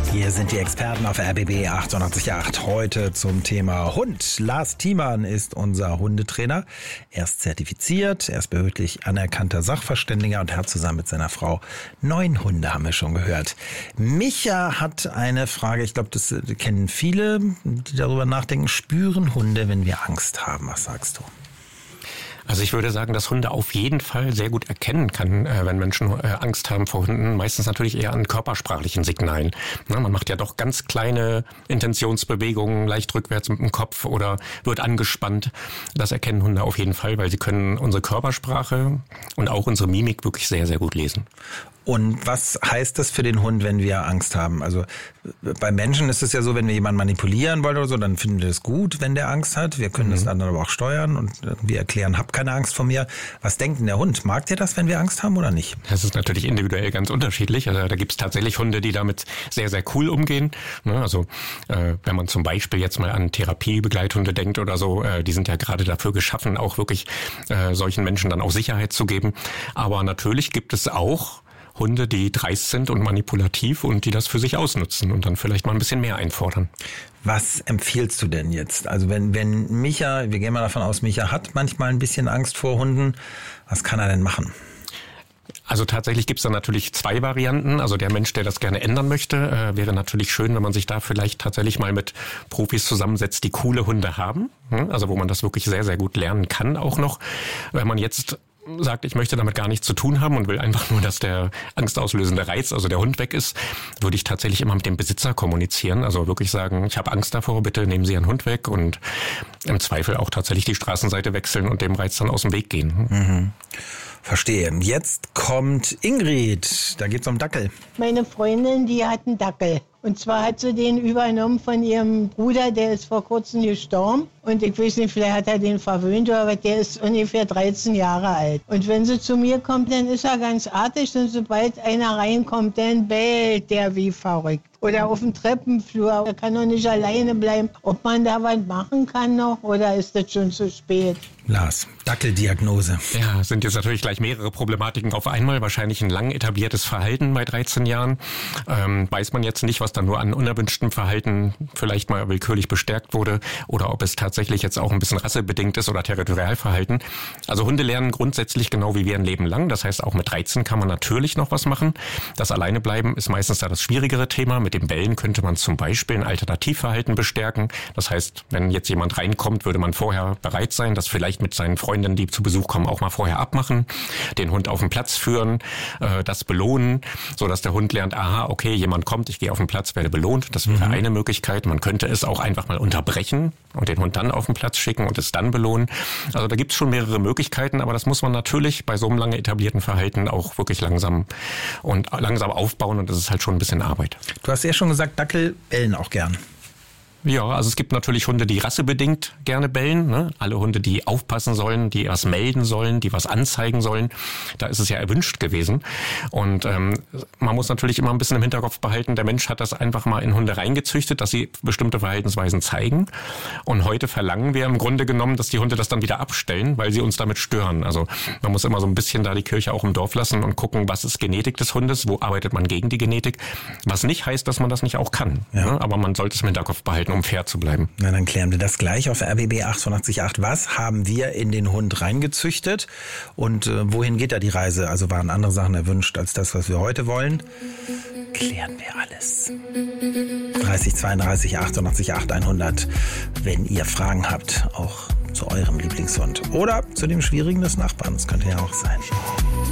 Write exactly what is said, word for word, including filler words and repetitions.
Hier sind die Experten auf R B B achtundachtzig Komma acht. Heute zum Thema Hund. Lars Thiemann ist unser Hundetrainer. Er ist zertifiziert, er ist behördlich anerkannter Sachverständiger und hat zusammen mit seiner Frau neun Hunde, haben wir schon gehört. Micha hat eine Frage, ich glaube, das kennen viele, die darüber nachdenken. Spüren Hunde, wenn wir Angst haben? Was sagst du? Also ich würde sagen, dass Hunde auf jeden Fall sehr gut erkennen kann, äh, wenn Menschen äh, Angst haben vor Hunden. Meistens natürlich eher an körpersprachlichen Signalen. Na, man macht ja doch ganz kleine Intentionsbewegungen, leicht rückwärts mit dem Kopf oder wird angespannt. Das erkennen Hunde auf jeden Fall, weil sie können unsere Körpersprache und auch unsere Mimik wirklich sehr, sehr gut lesen. Und was heißt das für den Hund, wenn wir Angst haben? Also bei Menschen ist es ja so, wenn wir jemanden manipulieren wollen oder so, dann finden wir es gut, wenn der Angst hat. Wir können mhm. das dann aber auch steuern und irgendwie erklären, hab keine Angst vor mir. Was denkt denn der Hund? Mag der das, wenn wir Angst haben oder nicht? Das ist natürlich individuell ganz unterschiedlich. Also da gibt es tatsächlich Hunde, die damit sehr, sehr cool umgehen. Also äh, wenn man zum Beispiel jetzt mal an Therapiebegleithunde denkt oder so, äh, die sind ja gerade dafür geschaffen, auch wirklich äh, solchen Menschen dann auch Sicherheit zu geben. Aber natürlich gibt es auch Hunde, die dreist sind und manipulativ und die das für sich ausnutzen und dann vielleicht mal ein bisschen mehr einfordern. Was empfiehlst du denn jetzt? Also wenn, wenn Micha, wir gehen mal davon aus, Micha hat manchmal ein bisschen Angst vor Hunden, was kann er denn machen? Also tatsächlich gibt's da natürlich zwei Varianten. Also der Mensch, der das gerne ändern möchte, äh, wäre natürlich schön, wenn man sich da vielleicht tatsächlich mal mit Profis zusammensetzt, die coole Hunde haben. Also wo man das wirklich sehr, sehr gut lernen kann auch noch. Wenn man jetzt sagt, ich möchte damit gar nichts zu tun haben und will einfach nur, dass der angstauslösende Reiz, also der Hund weg ist, würde ich tatsächlich immer mit dem Besitzer kommunizieren. Also wirklich sagen, ich habe Angst davor, bitte nehmen Sie Ihren Hund weg und im Zweifel auch tatsächlich die Straßenseite wechseln und dem Reiz dann aus dem Weg gehen. Mhm. Verstehe. Jetzt kommt Ingrid. Da geht's um Dackel. Meine Freundin, die hat einen Dackel. Und zwar hat sie den übernommen von ihrem Bruder, der ist vor kurzem gestorben. Und ich weiß nicht, vielleicht hat er den verwöhnt, aber der ist ungefähr dreizehn Jahre alt. Und wenn sie zu mir kommt, dann ist er ganz artig. Und sobald einer reinkommt, dann bellt der wie verrückt. Oder auf dem Treppenflur. Er kann doch nicht alleine bleiben. Ob man da was machen kann noch oder ist das schon zu spät? Lars, Dackeldiagnose. Ja, sind jetzt natürlich gleich mehrere Problematiken auf einmal. Wahrscheinlich ein lang etabliertes Verhalten bei dreizehn Jahren. Ähm, weiß man jetzt nicht, was dann nur an unerwünschtem Verhalten vielleicht mal willkürlich bestärkt wurde oder ob es tatsächlich jetzt auch ein bisschen rassebedingt ist oder Territorialverhalten. Also Hunde lernen grundsätzlich genau wie wir ein Leben lang. Das heißt, auch mit dreizehn kann man natürlich noch was machen. Das Alleinebleiben ist meistens da das schwierigere Thema. Mit dem Bellen könnte man zum Beispiel ein Alternativverhalten bestärken. Das heißt, wenn jetzt jemand reinkommt, würde man vorher bereit sein, das vielleicht mit seinen Freundinnen, die zu Besuch kommen, auch mal vorher abmachen, den Hund auf den Platz führen, äh, das belohnen, so dass der Hund lernt, aha, okay, jemand kommt, ich gehe auf den Platz, werde belohnt. Das wäre mhm. eine Möglichkeit. Man könnte es auch einfach mal unterbrechen und den Hund dann auf den Platz schicken und es dann belohnen. Also da gibt es schon mehrere Möglichkeiten, aber das muss man natürlich bei so einem lange etablierten Verhalten auch wirklich langsam und langsam aufbauen und das ist halt schon ein bisschen Arbeit. Du hast ja schon gesagt, Dackel bellen auch gern. Ja, also es gibt natürlich Hunde, die rassebedingt gerne bellen. Ne? Alle Hunde, die aufpassen sollen, die was melden sollen, die was anzeigen sollen. Da ist es ja erwünscht gewesen. Und ähm, man muss natürlich immer ein bisschen im Hinterkopf behalten, der Mensch hat das einfach mal in Hunde reingezüchtet, dass sie bestimmte Verhaltensweisen zeigen. Und heute verlangen wir im Grunde genommen, dass die Hunde das dann wieder abstellen, weil sie uns damit stören. Also man muss immer so ein bisschen da die Kirche auch im Dorf lassen und gucken, was ist Genetik des Hundes, wo arbeitet man gegen die Genetik. Was nicht heißt, dass man das nicht auch kann. Ja. Ne? Aber man sollte es im Hinterkopf behalten, um fair zu bleiben. Na, dann klären wir das gleich auf R B B achtundachtzig Komma acht. Was haben wir in den Hund reingezüchtet und äh, wohin geht da die Reise? Also waren andere Sachen erwünscht als das, was wir heute wollen? Klären wir alles. dreißig zweiunddreißig achtundachtzig Komma acht hundert, wenn ihr Fragen habt, auch zu eurem Lieblingshund oder zu dem Schwierigen des Nachbarn. Das könnte ja auch sein.